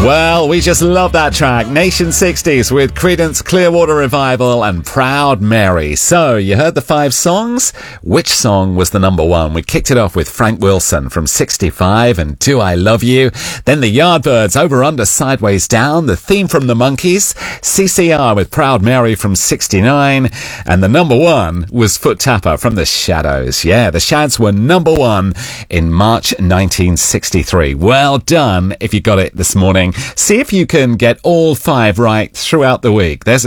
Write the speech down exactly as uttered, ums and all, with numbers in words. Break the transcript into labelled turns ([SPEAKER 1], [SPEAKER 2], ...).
[SPEAKER 1] Well, we just love that track. Nation sixties with Creedence Clearwater Revival and Proud Mary. So, you heard the five songs? Which song was the number one? We kicked it off with Frank Wilson from sixty-five and Do I Love You? Then the Yardbirds, Over Under Sideways Down, the theme from the Monkees, C C R with Proud Mary from sixty-nine, and the number one was Foot Tapper from the Shadows. Yeah, the Shads were number one in March nineteen sixty-three. Well done if you got it this morning. See if you can get all five right throughout the week. There's